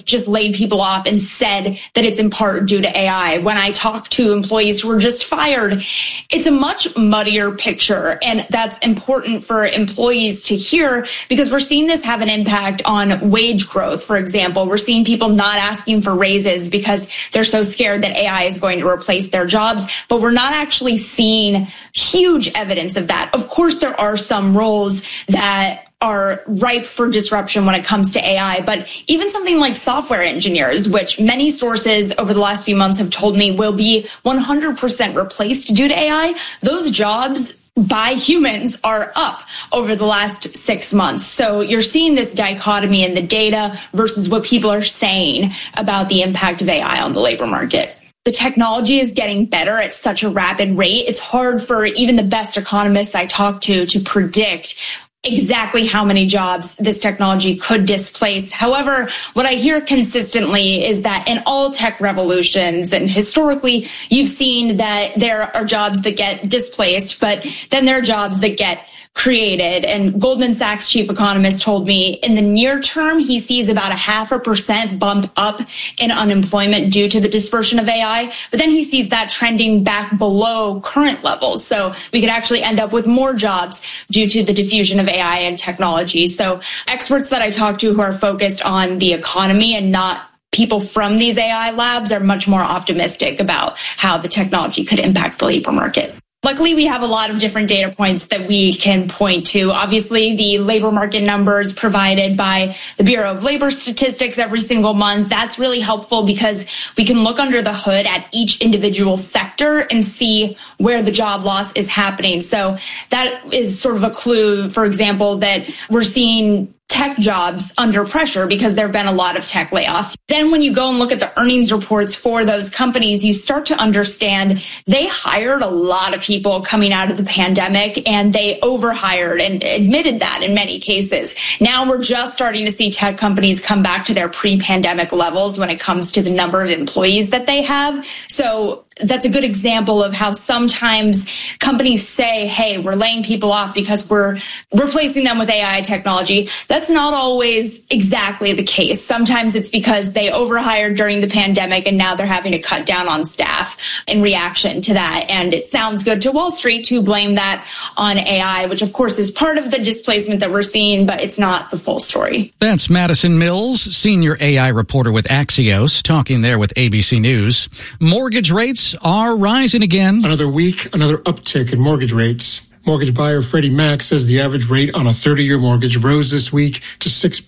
have just laid people off and said that it's in part due to AI. When I talk to employees who were just fired, it's a much muddier picture. And that's important for employees to hear because we're seeing this have an impact on wage growth. For example, we're seeing people not asking for raises because they're so scared that AI is going to replace their jobs. But we're not actually seeing huge evidence of that. Of course, there are some roles that are ripe for disruption when it comes to AI. But even something like software engineers, which many sources over the last few months have told me will be 100% replaced due to AI, those jobs by humans are up over the last 6 months. So you're seeing this dichotomy in the data versus what people are saying about the impact of AI on the labor market. The technology is getting better at such a rapid rate. It's hard for even the best economists I talk to predict exactly how many jobs this technology could displace. However, what I hear consistently is that in all tech revolutions, and historically, you've seen that there are jobs that get displaced, but then there are jobs that get created. And Goldman Sachs chief economist told me in the near term, he sees about 0.5% bump up in unemployment due to the dispersion of AI. But then he sees that trending back below current levels. So we could actually end up with more jobs due to the diffusion of AI and technology. So experts that I talk to who are focused on the economy and not people from these AI labs are much more optimistic about how the technology could impact the labor market. Luckily, we have a lot of different data points that we can point to. Obviously, the labor market numbers provided by the Bureau of Labor Statistics every single month, that's really helpful because we can look under the hood at each individual sector and see where the job loss is happening. So that is sort of a clue, for example, that we're seeing tech jobs under pressure because there have been a lot of tech layoffs. Then when you go and look at the earnings reports for those companies, you start to understand they hired a lot of people coming out of the pandemic and they overhired and admitted that in many cases. Now we're just starting to see tech companies come back to their pre-pandemic levels when it comes to the number of employees that they have. So that's a good example of how sometimes companies say, hey, we're laying people off because we're replacing them with AI technology. That's not always exactly the case. Sometimes it's because they overhired during the pandemic and now they're having to cut down on staff in reaction to that. And it sounds good to Wall Street to blame that on AI, which of course is part of the displacement that we're seeing, but it's not the full story. That's Madison Mills, senior AI reporter with Axios, talking there with ABC News. Mortgage rates are rising again. Another week, another uptick in mortgage rates. Mortgage buyer Freddie Mac says the average rate on a 30-year mortgage rose this week to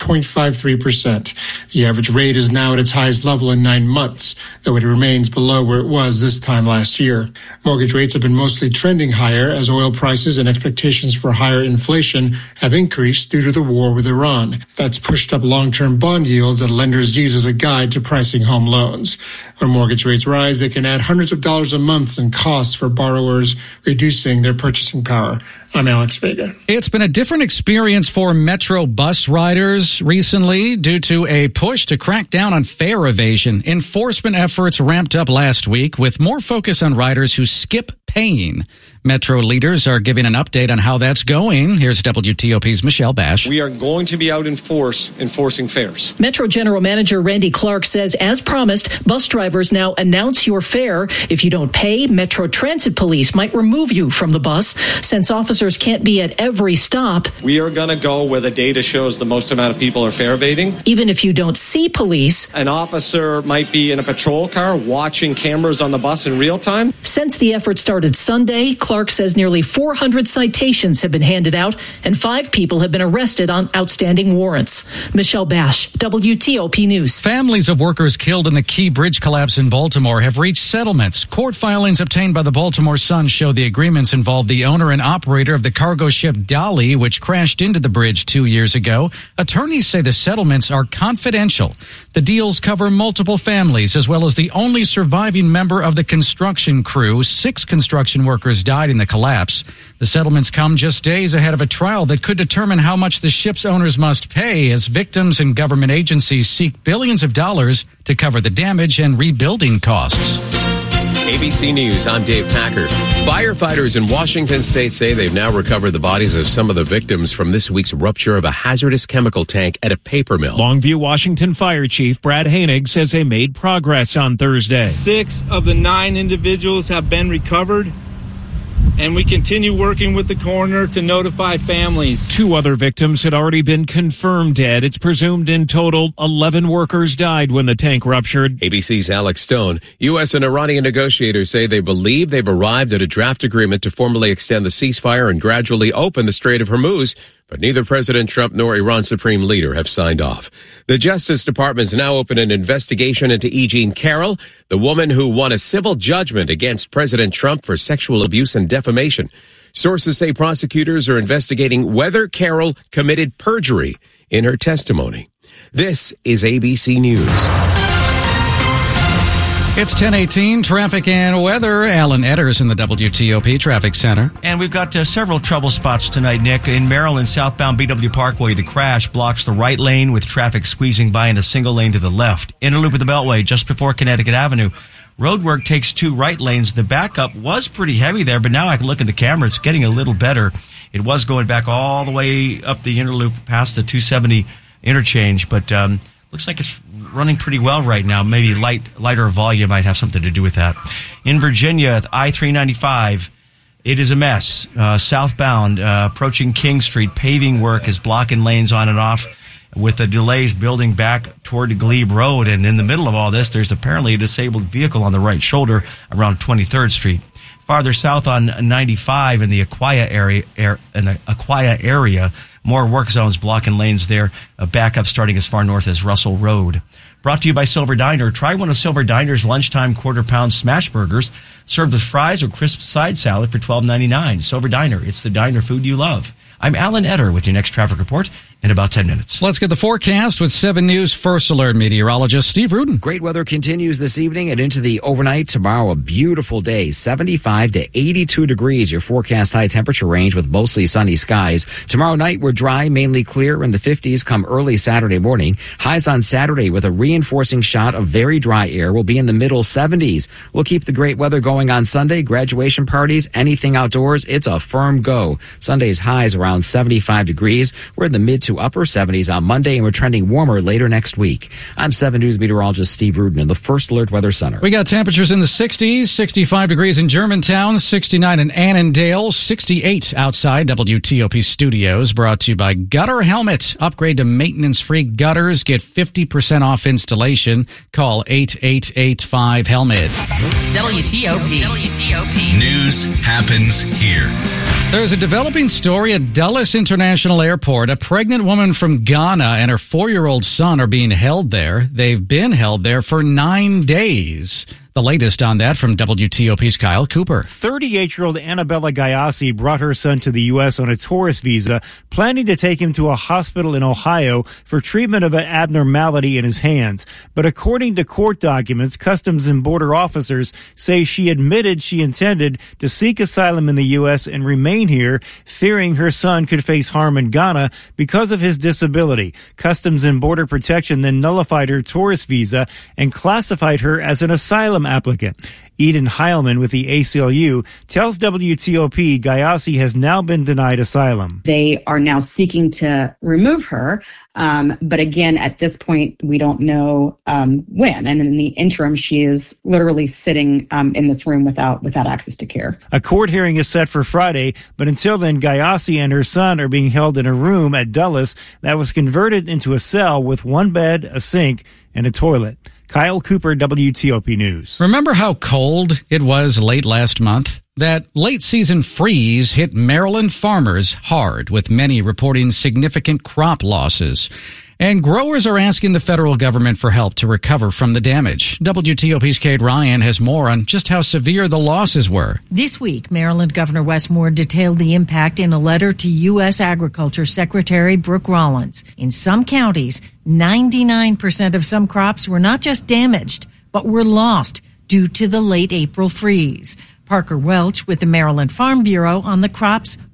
6.53%. The average rate is now at its highest level in 9 months, though it remains below where it was this time last year. Mortgage rates have been mostly trending higher as oil prices and expectations for higher inflation have increased due to the war with Iran. That's pushed up long-term bond yields that lenders use as a guide to pricing home loans. When mortgage rates rise, they can add hundreds of dollars a month in costs for borrowers, reducing their purchasing power. I'm Alex Vega. It's been a different experience for Metro bus riders recently due to a push to crack down on fare evasion. Enforcement efforts ramped up last week with more focus on riders who skip paying. Metro leaders are giving an update on how that's going. Here's WTOP's Michelle Bash. We are going to be out in force enforcing fares. Metro General Manager Randy Clark says, as promised, bus drivers now announce your fare. If you don't pay, Metro Transit Police might remove you from the bus. Since officers can't be at every stop, we are going to go where the data shows the most amount of people are fare evading. Even if you don't see police, an officer might be in a patrol car watching cameras on the bus in real time. Since the effort started Sunday, Clark says nearly 400 citations have been handed out and 5 people have been arrested on outstanding warrants. Michelle Bash, WTOP News. Families of workers killed in the Key Bridge collapse in Baltimore have reached settlements. Court filings obtained by the Baltimore Sun show the agreements involved the owner and operator of the cargo ship Dolly, which crashed into the bridge 2 years ago. Attorneys say the settlements are confidential. The deals cover multiple families, as well as the only surviving member of the construction crew. 6 construction workers died in the collapse. The settlements come just days ahead of a trial that could determine how much the ship's owners must pay as victims and government agencies seek billions of dollars to cover the damage and rebuilding costs. ABC News, I'm Dave Packer. Firefighters in Washington state say they've now recovered the bodies of some of the victims from this week's rupture of a hazardous chemical tank at a paper mill. Longview, Washington Fire Chief Brad Hainig says they made progress on Thursday. 6 of the 9 individuals have been recovered, and we continue working with the coroner to notify families. 2 other victims had already been confirmed dead. It's presumed in total 11 workers died when the tank ruptured. ABC's Alex Stone. U.S. and Iranian negotiators say they believe they've arrived at a draft agreement to formally extend the ceasefire and gradually open the Strait of Hormuz, but neither President Trump nor Iran's supreme leader have signed off. The Justice Department has now opened an investigation into E. Jean Carroll, the woman who won a civil judgment against President Trump for sexual abuse and defamation. Sources say prosecutors are investigating whether Carroll committed perjury in her testimony. This is ABC News. It's 10:18, traffic and weather. Alan Edders in the WTOP Traffic Center. And we've got several trouble spots tonight, Nick. In Maryland, southbound BW Parkway, the crash blocks the right lane with traffic squeezing by in a single lane to the left. Inner loop of the Beltway, just before Connecticut Avenue. Roadwork takes 2 right lanes. The backup was pretty heavy there, but now I can look at the camera. It's getting a little better. It was going back all the way up the inner loop past the 270 interchange, but looks like it's running pretty well right now. Maybe lighter volume might have something to do with that. In Virginia, I-395, it is a mess. Southbound, approaching King Street, paving work is blocking lanes on and off, with the delays building back toward Glebe Road. And in the middle of all this, there's apparently a disabled vehicle on the right shoulder around 23rd Street. Farther south on 95 in the Aquia area, more work zones blocking lanes there. A backup starting as far north as Russell Road. Brought to you by Silver Diner. Try one of Silver Diner's lunchtime quarter-pound smash burgers, served with fries or crisp side salad for $12.99. Silver Diner. It's the diner food you love. I'm Alan Etter with your next traffic report in about 10 minutes. Let's get the forecast with 7 News First Alert meteorologist Steve Rudin. Great weather continues this evening and into the overnight. Tomorrow, a beautiful day, 75 to 82 degrees, your forecast high temperature range with mostly sunny skies. Tomorrow night, we're dry, mainly clear in the 50s come early Saturday morning. Highs on Saturday with a reinforcing shot of very dry air will be in the middle 70s. We'll keep the great weather going on Sunday. Graduation parties, anything outdoors, it's a firm go. Sunday's highs around 75 degrees. We're in the mid to upper 70s on Monday, and we're trending warmer later next week. I'm 7 News meteorologist Steve Rudin in the First Alert Weather Center. We got temperatures in the 60s, 65 degrees in Germantown, 69 in Annandale, 68 outside WTOP studios. Brought to you by Gutter Helmet. Upgrade to maintenance-free gutters. Get 50% off installation. Call 8885-HELMET. WTOP. News happens here. There's a developing story at Dulles International Airport. A pregnant woman from Ghana and her 4-year-old son are being held there. They've been held there for 9 days. The latest on that from WTOP's Kyle Cooper. 38-year-old Annabella Gayasi brought her son to the U.S. on a tourist visa, planning to take him to a hospital in Ohio for treatment of an abnormality in his hands. But according to court documents, Customs and Border officers say she admitted she intended to seek asylum in the U.S. and remain here, fearing her son could face harm in Ghana because of his disability. Customs and Border Protection then nullified her tourist visa and classified her as an asylum applicant. Eden Heilman with the ACLU tells WTOP Gayasi has now been denied asylum. They are now seeking to remove her, but again, at this point, we don't know when. And in the interim, she is literally sitting in this room without access to care. A court hearing is set for Friday, but until then, Gayasi and her son are being held in a room at Dulles that was converted into a cell with one bed, a sink, and a toilet. Kyle Cooper, WTOP News. Remember how cold it was late last month? That late season freeze hit Maryland farmers hard, with many reporting significant crop losses. And growers are asking the federal government for help to recover from the damage. WTOP's Kate Ryan has more on just how severe the losses were. This week, Maryland Governor Wes Moore detailed the impact in a letter to U.S. Agriculture Secretary Brooke Rollins. In some counties, 99% of some crops were not just damaged, but were lost due to the late April freeze. Parker Welch with the Maryland Farm Bureau on the crops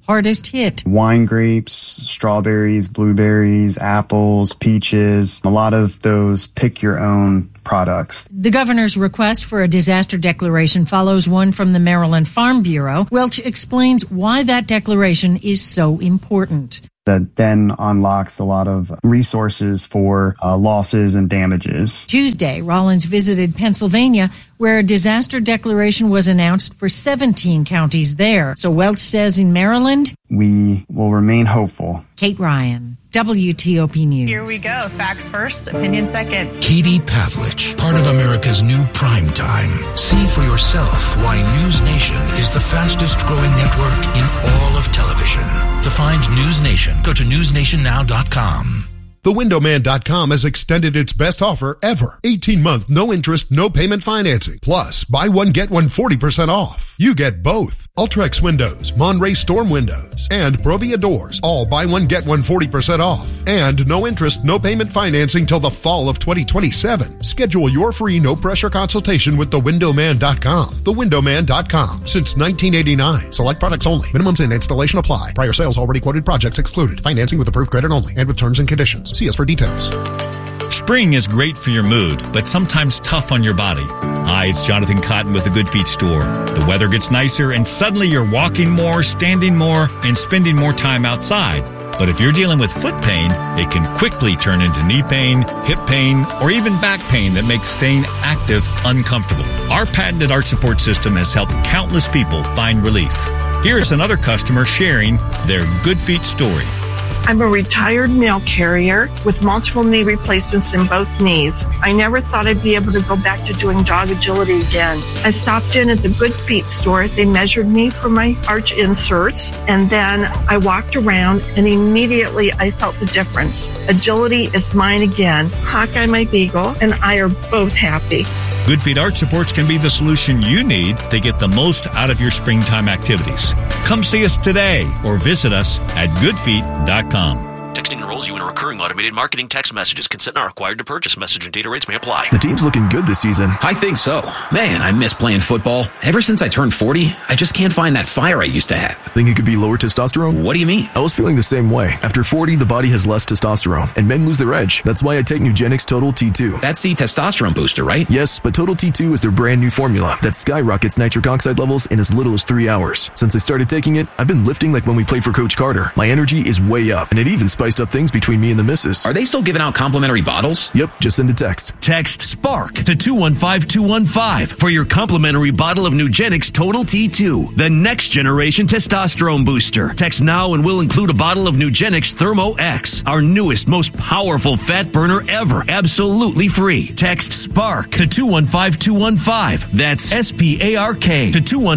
hardest hit. Wine grapes, strawberries, blueberries, apples, peaches, a lot of those pick-your-own products. The governor's request for a disaster declaration follows one from the Maryland Farm Bureau. Welch explains why that declaration is so important. That then unlocks a lot of resources for losses and damages. Tuesday, Rollins visited Pennsylvania, where a disaster declaration was announced for 17 counties there. So Welch says in Maryland, we will remain hopeful. Kate Ryan, WTOP News. Here we go. Facts first, opinion second. Katie Pavlich, part of America's new prime time. See for yourself why News Nation is the fastest growing network in all of television. To find News Nation, go to newsnationnow.com. TheWindowMan.com has extended its best offer ever. 18-month, no interest, no payment financing. Plus, buy one, get one 40% off. You get both. Ultrex windows, Monterey Storm windows, and Provia doors. All buy one, get one 40% off. And no interest, no payment financing till the fall of 2027. Schedule your free no-pressure consultation with TheWindowMan.com. TheWindowMan.com. Since 1989. Select products only. Minimums and installation apply. Prior sales already quoted projects excluded. Financing with approved credit only and with terms and conditions. See us for details. Spring is great for your mood, but sometimes tough on your body. Hi, it's Jonathan Cotton with the Good Feet store. The weather gets nicer and suddenly you're walking more, standing more, and spending more time outside. But if you're dealing with foot pain, it can quickly turn into knee pain, hip pain, or even back pain that makes staying active uncomfortable. Our patented arch support system has helped countless people find relief. Here's another customer sharing their Good Feet story. I'm a retired mail carrier with multiple knee replacements in both knees. I never thought I'd be able to go back to doing dog agility again. I stopped in at the Good Feet store. They measured me for my arch inserts, and then I walked around, and immediately I felt the difference. Agility is mine again. Hawkeye, my beagle, and I are both happy. Good Feet Arch Supports can be the solution you need to get the most out of your springtime activities. Come see us today or visit us at goodfeet.com. Texting enrolls you in a recurring automated marketing text messages. Consent not required to purchase. Message and data rates may apply. The team's looking good this season. I think so. Man, I miss playing football. Ever since I turned 40, I just can't find that fire I used to have. Think it could be lower testosterone? What do you mean? I was feeling the same way. After 40, the body has less testosterone, and men lose their edge. That's why I take Nugenix Total T2. That's the testosterone booster, right? Yes, but Total T2 is their brand new formula that skyrockets nitric oxide levels in as little as 3 hours. Since I started taking it, I've been lifting like when we played for Coach Carter. My energy is way up, and it even spiced up things between me and the missus. Are they still giving out complimentary bottles? Yep, just send a text. Text SPARK to 215215 for your complimentary bottle of Nugenix Total T2, the next generation testosterone booster. Text now and we'll include a bottle of Nugenix Thermo X, our newest, most powerful fat burner ever, absolutely free. Text SPARK to 215215. That's SPARK to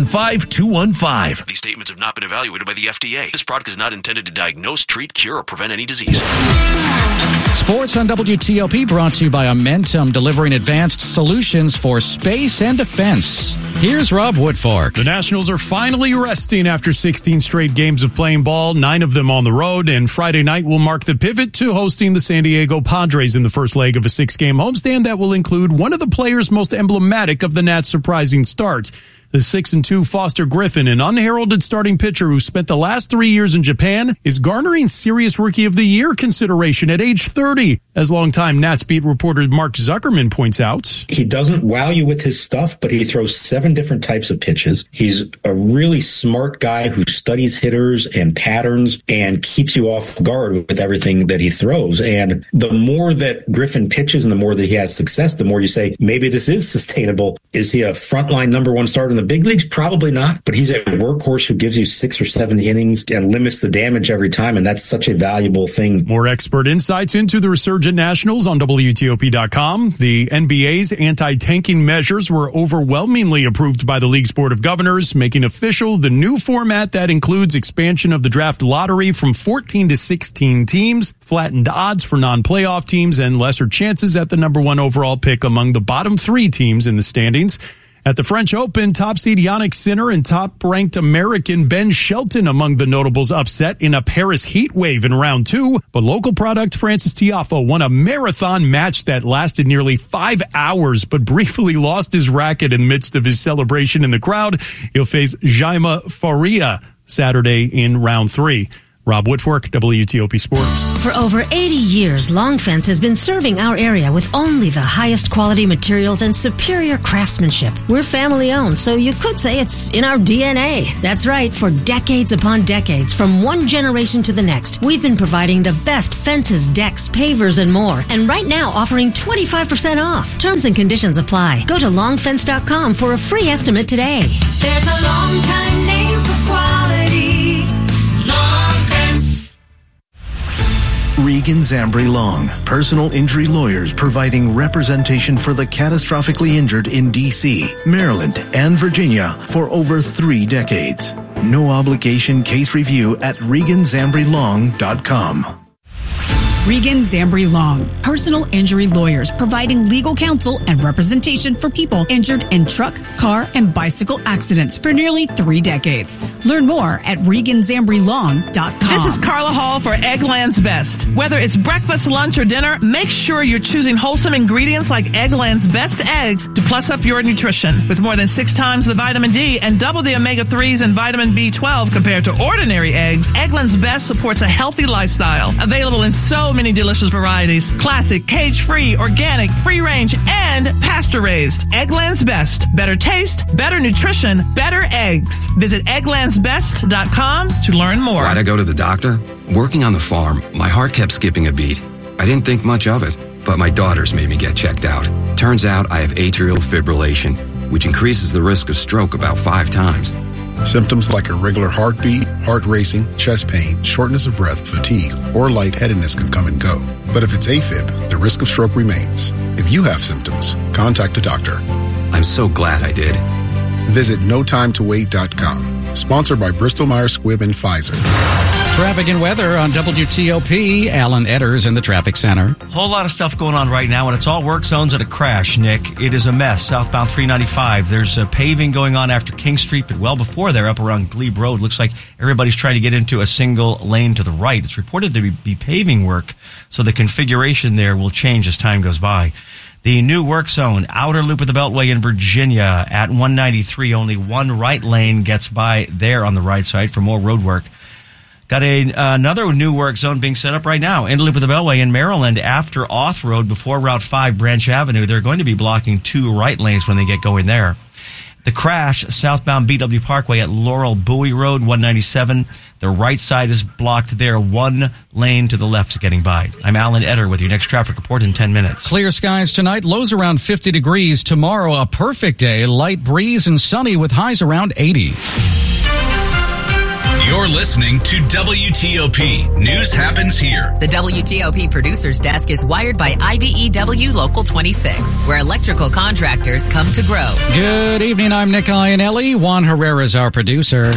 215215. These statements have not been evaluated by the FDA. This product is not intended to diagnose, treat, cure, or prevent any disease. Sports on WTOP brought to you by Amentum, delivering advanced solutions for space and defense. Here's Rob Woodfork. The Nationals are finally resting after 16 straight games of playing ball, 9 of them on the road, and Friday night will mark the pivot to hosting the San Diego Padres in the first leg of a 6-game homestand that will include one of the players most emblematic of the Nats' surprising start. The 6-2 Foster Griffin, an unheralded starting pitcher who spent the last 3 years in Japan, is garnering serious Rookie of the Year consideration at age 30. As longtime Nats beat reporter Mark Zuckerman points out, he doesn't wow you with his stuff, but he throws 7 different types of pitches. He's a really smart guy who studies hitters and patterns and keeps you off guard with everything that he throws. And the more that Griffin pitches and the more that he has success, the more you say, maybe this is sustainable. Is he a frontline number 1 starter in the big leagues? Probably not, but he's a workhorse who gives you 6 or 7 innings and limits the damage every time, and that's such a valuable thing. More expert insights into the resurgent Nationals on WTOP.com. The NBA's anti-tanking measures were overwhelmingly approved by the league's Board of Governors, making official the new format that includes expansion of the draft lottery from 14 to 16 teams, flattened odds for non-playoff teams, and lesser chances at the number 1 overall pick among the bottom 3 teams in the standings. At the French Open, top seed Jannik Sinner and top-ranked American Ben Shelton among the notables upset in a Paris heat wave in round 2. But local product Francis Tiafoe won a marathon match that lasted nearly 5 hours, but briefly lost his racket in the midst of his celebration in the crowd. He'll face Jaime Faria Saturday in round 3. Rob Whitworth, WTOP Sports. For over 80 years, Long Fence has been serving our area with only the highest quality materials and superior craftsmanship. We're family owned, so you could say it's in our DNA. That's right, for decades upon decades, from one generation to the next, we've been providing the best fences, decks, pavers, and more. And right now, offering 25% off. Terms and conditions apply. Go to longfence.com for a free estimate today. There's a long time name for quality. Regan Zambri Long, personal injury lawyers providing representation for the catastrophically injured in D.C., Maryland, and Virginia for over 3 decades. No obligation case review at reganzambrilong.com. Regan Zambri Long, personal injury lawyers providing legal counsel and representation for people injured in truck, car, and bicycle accidents for nearly 3 decades. Learn more at reganzambrilong.com. This is Carla Hall for Eggland's Best. Whether it's breakfast, lunch, or dinner, make sure you're choosing wholesome ingredients like Eggland's Best eggs to plus up your nutrition. With more than 6 times the vitamin D and double the omega-3s and vitamin B12 compared to ordinary eggs, Eggland's Best supports a healthy lifestyle. Available in so many delicious varieties: classic, cage-free, organic, free-range, and pasture-raised. Eggland's Best. Better taste, better nutrition, better eggs. Visit egglandsbest.com to learn more. Why'd I go to the doctor? Working on the farm, my heart kept skipping a beat. I didn't think much of it, but my daughters made me get checked out. Turns out I have atrial fibrillation, which increases the risk of stroke about 5 times. Symptoms like irregular heartbeat, heart racing, chest pain, shortness of breath, fatigue, or lightheadedness can come and go. But if it's AFib, the risk of stroke remains. If you have symptoms, contact a doctor. I'm so glad I did. Visit notimetowait.com. Sponsored by Bristol-Myers Squibb and Pfizer. Traffic and weather on WTOP. Alan Edders in the traffic center. Whole lot of stuff going on right now, and it's all work zones at a crash, Nick. It is a mess. Southbound 395. There's paving going on after King Street, but well before there, up around Glebe Road. Looks like everybody's trying to get into a single lane to the right. It's reported to be paving work, so the configuration there will change as time goes by. The new work zone, outer loop of the Beltway in Virginia at 193. Only one right lane gets by there on the right side for more road work. Got another new work zone being set up right now. Inner loop of the Beltway in Maryland after Auth Road before Route 5 Branch Avenue. They're going to be blocking 2 right lanes when they get going there. The crash, southbound BW Parkway at Laurel Bowie Road, 197. The right side is blocked there. 1 lane to the left is getting by. I'm Alan Eder with your next traffic report in 10 minutes. Clear skies tonight, lows around 50 degrees. Tomorrow, a perfect day, light breeze and sunny with highs around 80. You're listening to WTOP. News happens here. The WTOP Producers Desk is wired by IBEW Local 26, where electrical contractors come to grow. Good evening, I'm Nick Iannelli. Juan Herrera is our producer.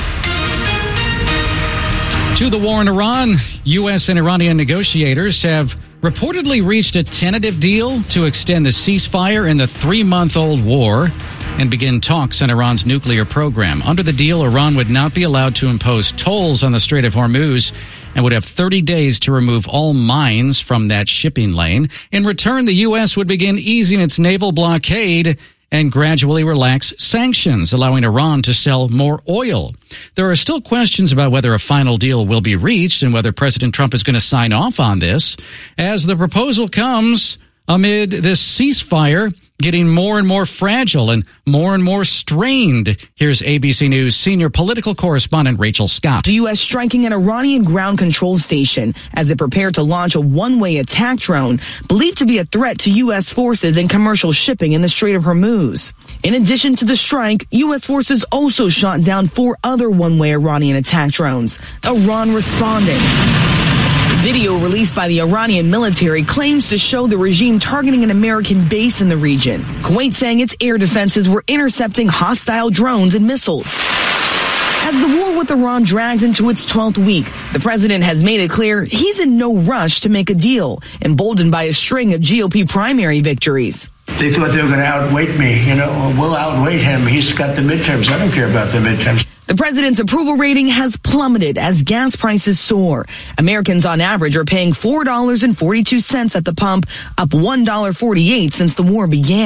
To the war in Iran, U.S. and Iranian negotiators have reportedly reached a tentative deal to extend the ceasefire in the 3-month-old war and begin talks on Iran's nuclear program. Under the deal, Iran would not be allowed to impose tolls on the Strait of Hormuz and would have 30 days to remove all mines from that shipping lane. In return, the U.S. would begin easing its naval blockade and gradually relax sanctions, allowing Iran to sell more oil. There are still questions about whether a final deal will be reached and whether President Trump is going to sign off on this, as the proposal comes amid this ceasefire getting more and more fragile and more strained. Here's ABC News senior political correspondent Rachel Scott. The U.S. striking an Iranian ground control station as it prepared to launch a one-way attack drone believed to be a threat to U.S. forces and commercial shipping in the Strait of Hormuz. In addition to the strike, U.S. forces also shot down 4 other one-way Iranian attack drones. Iran responded. Video released by the Iranian military claims to show the regime targeting an American base in the region. Kuwait saying its air defenses were intercepting hostile drones and missiles. As the war with Iran drags into its 12th week, the president has made it clear he's in no rush to make a deal, emboldened by a string of GOP primary victories. They thought they were going to outweight me. We'll outweight him. He's got the midterms. I don't care about the midterms. The president's approval rating has plummeted as gas prices soar. Americans on average are paying $4.42 at the pump, up $1.48 since the war began.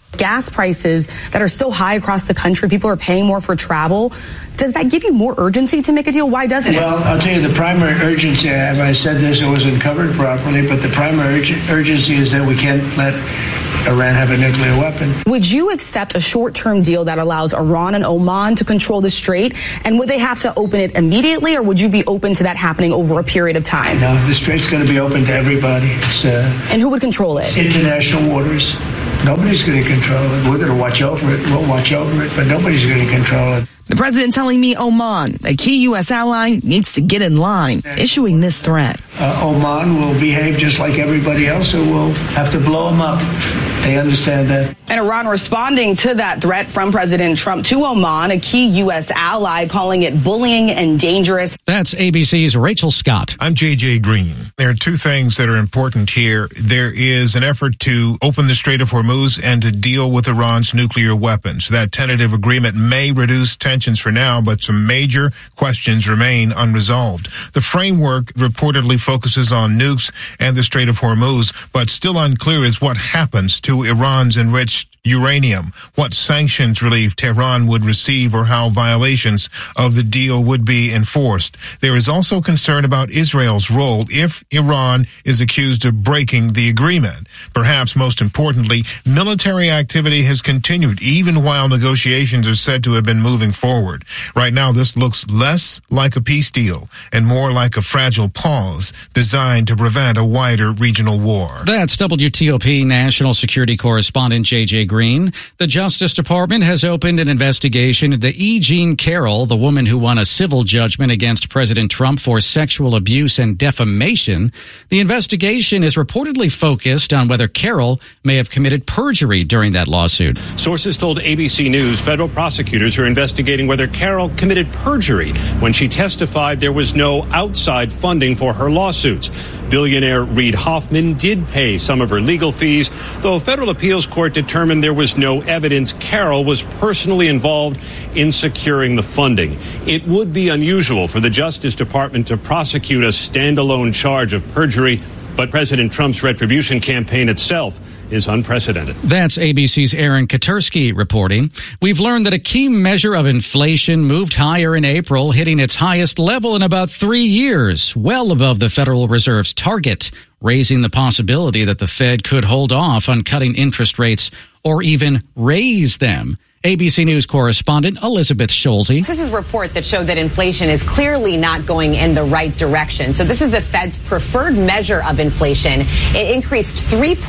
Gas prices that are still high across the country, people are paying more for travel. Does that give you more urgency to make a deal? Why doesn't it? Well, I'll tell you, the primary urgency, if I said this, it wasn't covered properly, but the primary urgency is that we can't let Iran have a nuclear weapon. Would you accept a short-term deal that allows Iran and Oman to control the strait? And would they have to open it immediately, or would you be open to that happening over a period of time? No, the strait's going to be open to everybody. And who would control it? International waters. Nobody's going to control it. We're going to watch over it. We'll watch over it, but nobody's going to control it. The president telling me Oman, a key U.S. ally, needs to get in line, issuing this threat. Oman will behave just like everybody else, so we'll have to blow them up. They understand that. And Iran responding to that threat from President Trump to Oman, a key U.S. ally, calling it bullying and dangerous. That's ABC's Rachel Scott. I'm J.J. Green. There are two things that are important here. There is an effort to open the Strait of Hormuz and to deal with Iran's nuclear weapons. That tentative agreement may reduce tensions for now, but some major questions remain unresolved. The framework reportedly focuses on nukes and the Strait of Hormuz, but still unclear is what happens to Iran's enriched uranium, what sanctions relief Tehran would receive, or how violations of the deal would be enforced. There is also concern about Israel's role if Iran is accused of breaking the agreement. Perhaps most importantly, military activity has continued even while negotiations are said to have been moving forward. Right now, this looks less like a peace deal and more like a fragile pause designed to prevent a wider regional war. That's WTOP national security correspondent J.J. Green. The Justice Department has opened an investigation into E. Jean Carroll, the woman who won a civil judgment against President Trump for sexual abuse and defamation. The investigation is reportedly focused on whether Carroll may have committed perjury during that lawsuit. Sources told ABC News federal prosecutors are investigating whether Carroll committed perjury when she testified there was no outside funding for her lawsuits. Billionaire Reid Hoffman did pay some of her legal fees, though a federal appeals court determined there was no evidence Carroll was personally involved in securing the funding. It would be unusual for the Justice Department to prosecute a standalone charge of perjury, but President Trump's retribution campaign itself is unprecedented. That's ABC's Aaron Katursky reporting. We've learned that a key measure of inflation moved higher in April, hitting its highest level in about 3 years, well above the Federal Reserve's target, raising the possibility that the Fed could hold off on cutting interest rates or even raise them. ABC News correspondent Elizabeth Scholze. This is a report that showed that inflation is clearly not going in the right direction. So this is the Fed's preferred measure of inflation. It increased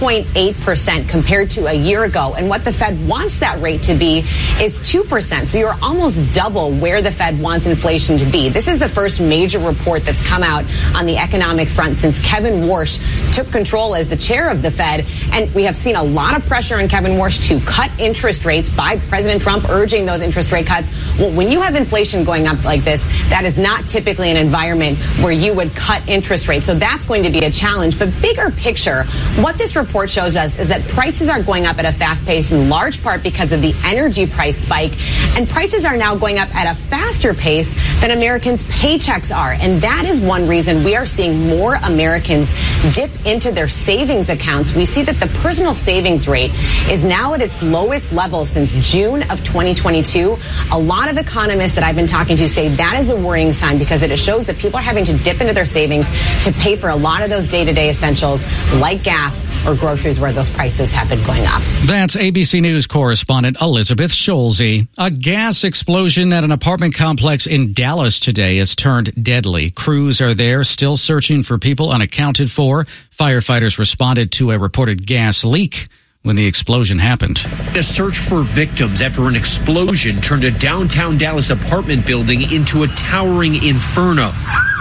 3.8% compared to a year ago. And what the Fed wants that rate to be is 2%. So you're almost double where the Fed wants inflation to be. This is the first major report that's come out on the economic front since Kevin Warsh took control as the chair of the Fed. And we have seen a lot of pressure on Kevin Warsh to cut interest rates by President Trump urging those interest rate cuts. Well, when you have inflation going up like this, that is not typically an environment where you would cut interest rates. So that's going to be a challenge. But bigger picture, what this report shows us is that prices are going up at a fast pace in large part because of the energy price spike. And prices are now going up at a faster pace than Americans' paychecks are. And that is one reason we are seeing more Americans dip into their savings accounts. We see that the personal savings rate is now at its lowest level since June of 2022. A lot of economists that I've been talking to say that is a worrying sign because it shows that people are having to dip into their savings to pay for a lot of those day-to-day essentials like gas or groceries where those prices have been going up. That's ABC News correspondent Elizabeth Scholze. A gas explosion at an apartment complex in Dallas today has turned deadly. Crews are there still searching for people unaccounted for. Firefighters responded to a reported gas leak when the explosion happened. A search for victims after an explosion turned a downtown Dallas apartment building into a towering inferno.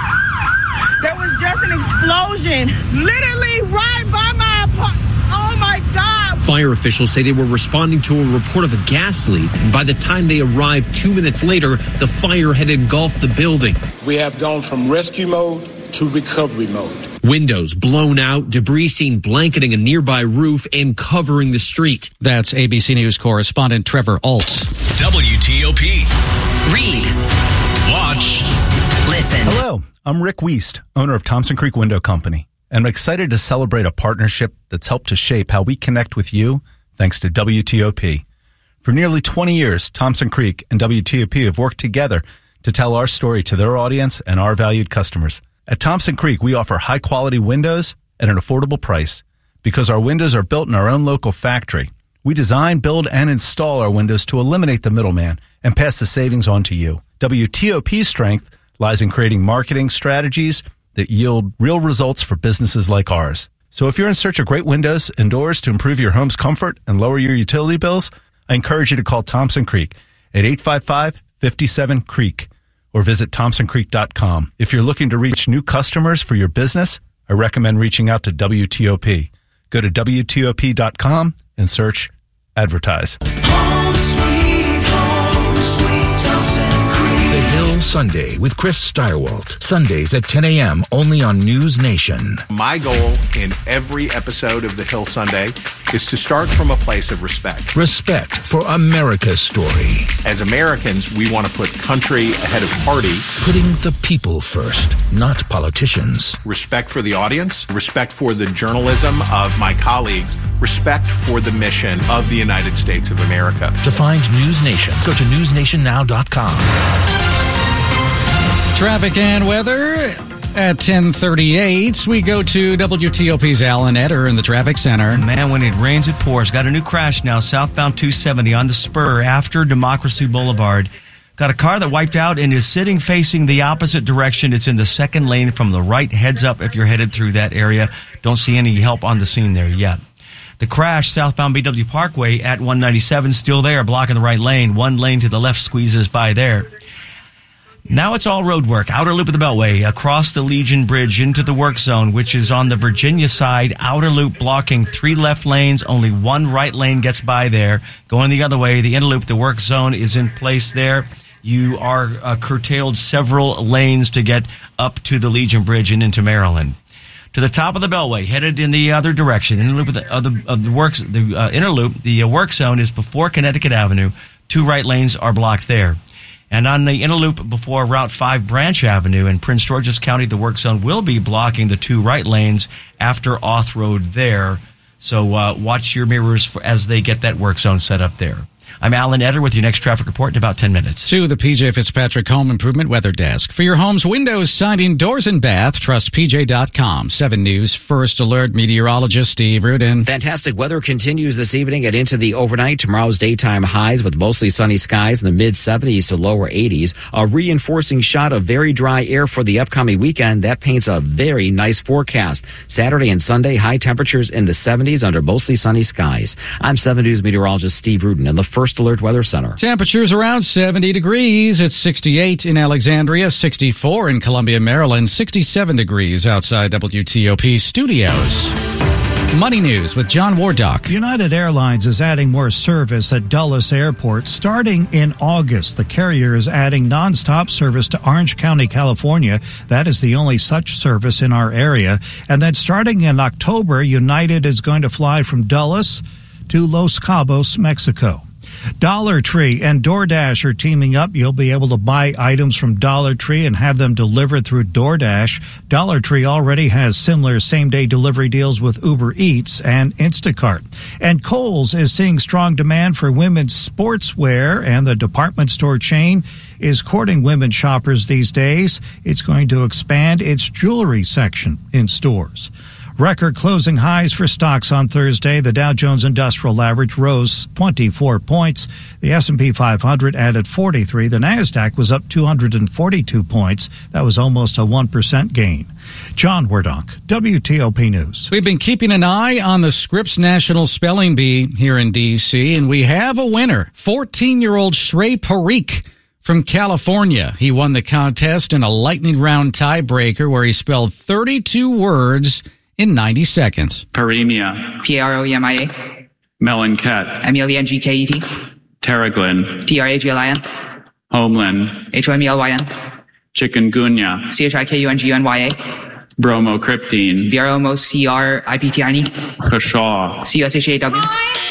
There was just an explosion literally right by my apartment. Oh my God. Fire officials say they were responding to a report of a gas leak, and by the time they arrived 2 minutes later, the fire had engulfed the building. We have gone from rescue mode to recovery mode. Windows blown out, debris seen blanketing a nearby roof and covering the street. That's ABC News correspondent Trevor Altz. WTOP. Read. Watch. Listen. Hello, I'm Rick Wiest, owner of Thompson Creek Window Company, and I'm excited to celebrate a partnership that's helped to shape how we connect with you thanks to WTOP. For nearly 20 years, Thompson Creek and WTOP have worked together to tell our story to their audience and our valued customers. At Thompson Creek, we offer high-quality windows at an affordable price. Because our windows are built in our own local factory, we design, build, and install our windows to eliminate the middleman and pass the savings on to you. WTOP's strength lies in creating marketing strategies that yield real results for businesses like ours. So if you're in search of great windows and doors to improve your home's comfort and lower your utility bills, I encourage you to call Thompson Creek at 855-57-CREEK or visit thompsoncreek.com. If you're looking to reach new customers for your business, I recommend reaching out to WTOP. Go to WTOP.com and search advertise. Home sweet Thompson Creek. The Hill Sunday with Chris Steyerwalt. Sundays at 10 a.m. only on News Nation. My goal in every episode of The Hill Sunday is to start from a place of respect. Respect for America's story. As Americans, we want to put country ahead of party. Putting the people first, not politicians. Respect for the audience, respect for the journalism of my colleagues, respect for the mission of the United States of America. To find News Nation, go to newsnationnow.com. Traffic and weather at 10:38. We go to WTOP's Alan Etter in the traffic center. Man, when it rains, it pours. Got a new crash now, southbound 270 on the spur after Democracy Boulevard. Got a car that wiped out and is sitting facing the opposite direction. It's in the second lane from the right. Heads up if you're headed through that area. Don't see any help on the scene there yet. The crash, southbound BW Parkway at 197, still there, blocking the right lane. One lane to the left squeezes by there. Now it's all road work. Outer loop of the Beltway, across the Legion Bridge into the work zone, which is on the Virginia side. Outer loop blocking 3 left lanes. Only 1 right lane gets by there. Going the other way, the inner loop, the work zone is in place there. You are curtailed several lanes to get up to the Legion Bridge and into Maryland. To the top of the Beltway, headed in the other direction. Inner loop of the works, the inner loop, the work zone is before Connecticut Avenue. 2 right lanes are blocked there. And on the inner loop before Route 5 Branch Avenue in Prince George's County, the work zone will be blocking the 2 right lanes after Auth Road there. So watch your mirrors as they get that work zone set up there. I'm Alan Etter with your next traffic report in about 10 minutes. To the PJ Fitzpatrick Home Improvement Weather Desk. For your home's windows, siding, doors, and bath, trust PJ.com. 7 News First Alert meteorologist Steve Rudin. Fantastic weather continues this evening and into the overnight. Tomorrow's daytime highs with mostly sunny skies in the mid-70s to lower 80s. A reinforcing shot of very dry air for the upcoming weekend. That paints a very nice forecast. Saturday and Sunday, high temperatures in the 70s under mostly sunny skies. I'm 7 News meteorologist Steve Rudin in the First Alert Weather Center. Temperatures around 70 degrees. It's 68 in Alexandria, 64 in Columbia, Maryland, 67 degrees outside WTOP studios. Money News with John Wardock. United Airlines is adding more service at Dulles Airport starting in August. The carrier is adding nonstop service to Orange County, California. That is the only such service in our area. And then starting in October, United is going to fly from Dulles to Los Cabos, Mexico. Dollar Tree and DoorDash are teaming up. You'll be able to buy items from Dollar Tree and have them delivered through DoorDash. Dollar Tree already has similar same-day delivery deals with Uber Eats and Instacart. And Kohl's is seeing strong demand for women's sportswear, and the department store chain is courting women shoppers these days. It's going to expand its jewelry section in stores. Record closing highs for stocks on Thursday. The Dow Jones Industrial Average rose 24 points. The S&P 500 added 43. The NASDAQ was up 242 points. That was almost a 1% gain. John Wardock, WTOP News. We've been keeping an eye on the Scripps National Spelling Bee here in D.C., and we have a winner, 14-year-old Shrey Parikh from California. He won the contest in a lightning round tiebreaker where he spelled 32 words in 90 seconds. Paremia. P-R-O-E-M-I-A. Melonket. M-E-L-E-N-G-K-E-T. Terraglin. T-R-A-G-L-I-N. Homelyn. H-O-M-E-L-Y-N. Chikungunya. C-H-I-K-U-N-G-U-N-Y-A. Bromocryptine. B-R-O-M-O-C-R-I-P-T-I-N-E. Kashaw. C-U-S-H-A-W.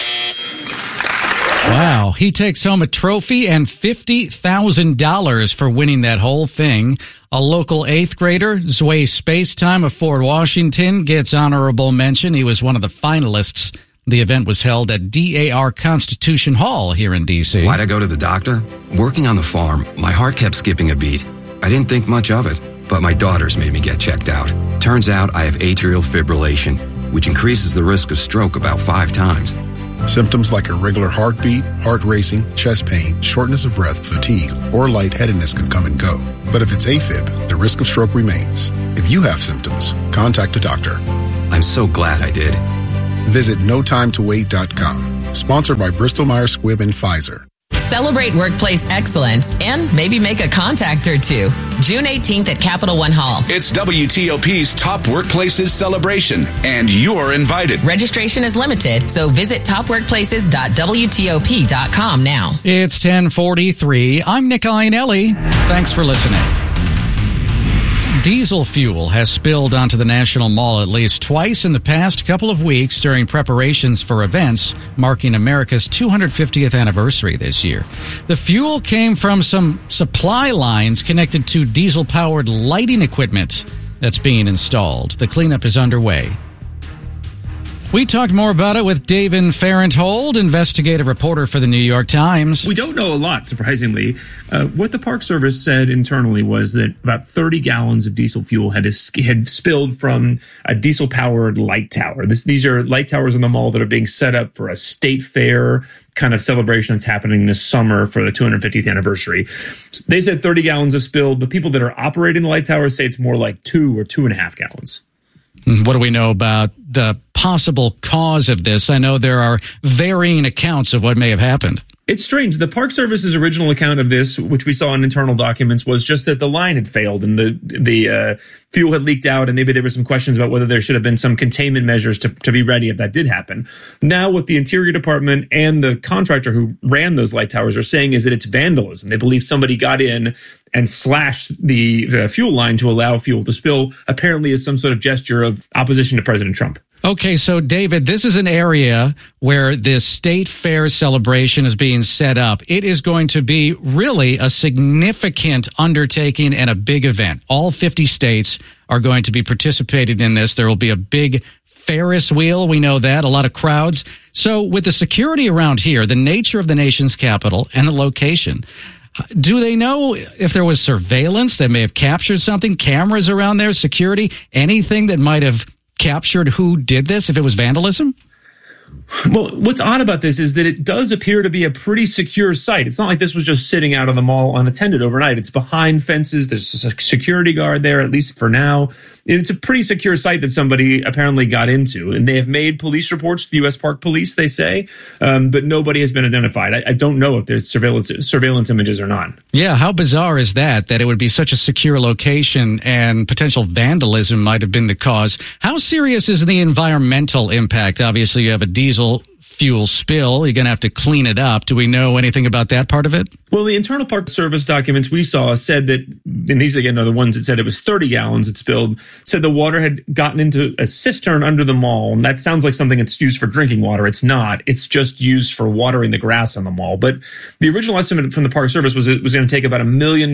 Wow, he takes home a trophy and $50,000 for winning that whole thing. A local 8th grader, Zway Spacetime of Fort Washington, gets honorable mention. He was one of the finalists The event was held at DAR Constitution Hall here in D.C. Why'd I go to the doctor? Working on the farm, my heart kept skipping a beat. I didn't think much of it, but my daughters made me get checked out. Turns out I have atrial fibrillation, which increases the risk of stroke about 5 times. Symptoms like irregular heartbeat, heart racing, chest pain, shortness of breath, fatigue, or lightheadedness can come and go. But if it's AFib, the risk of stroke remains. If you have symptoms, contact a doctor. I'm so glad I did. Visit notimetowait.com. Sponsored by Bristol Myers Squibb and Pfizer. Celebrate workplace excellence and maybe make a contact or two. June 18th at Capital One Hall. It's WTOP's Top Workplaces celebration, and you're invited. Registration is limited, so visit topworkplaces.wtop.com now. It's 10:43. I'm Nick Iannelli. Thanks for listening. Diesel fuel has spilled onto the National Mall at least twice in the past couple of weeks during preparations for events marking America's 250th anniversary this year. The fuel came from some supply lines connected to diesel-powered lighting equipment that's being installed. The cleanup is underway. We talked more about it with David Farenthold, investigative reporter for the New York Times. We don't know a lot, surprisingly. What the Park Service said internally was that about 30 gallons of diesel fuel had spilled from a diesel-powered light tower. These are light towers in the mall that are being set up for a state fair kind of celebration that's happening this summer for the 250th anniversary. They said 30 gallons have spilled. The people that are operating the light towers say it's more like 2 or 2.5 gallons. What do we know about the possible cause of this? I know there are varying accounts of what may have happened. It's strange. The Park Service's original account of this, which we saw in internal documents, was just that the line had failed and the fuel had leaked out, and maybe there were some questions about whether there should have been some containment measures to be ready if that did happen. Now, what the Interior Department and the contractor who ran those light towers are saying is that it's vandalism. They believe somebody got in and slashed the fuel line to allow fuel to spill, apparently as some sort of gesture of opposition to President Trump. Okay, so David, this is an area where this state fair celebration is being set up. It is going to be really a significant undertaking and a big event. All 50 states are going to be participating in this. There will be a big Ferris wheel. We know that. A lot of crowds. So with the security around here, the nature of the nation's capital and the location, do they know if there was surveillance that may have captured something, cameras around there, security, anything that might have captured who did this, if it was vandalism? Well, what's odd about this is that it does appear to be a pretty secure site. It's not like this was just sitting out on the mall unattended overnight. It's behind fences. There's a security guard there, at least for now. It's a pretty secure site that somebody apparently got into. And they have made police reports to the U.S. Park Police, they say, but nobody has been identified. I don't know if there's surveillance images or not. Yeah, how bizarre is that it would be such a secure location and potential vandalism might have been the cause. How serious is the environmental impact? Obviously, you have a diesel fuel spill. You're going to have to clean it up. Do we know anything about that part of it? Well, the internal Park Service documents we saw said that, and these again are the ones that said it was 30 gallons it spilled, said the water had gotten into a cistern under the mall. And that sounds like something that's used for drinking water. It's not. It's just used for watering the grass on the mall. But the original estimate from the Park Service was it was going to take about $1 million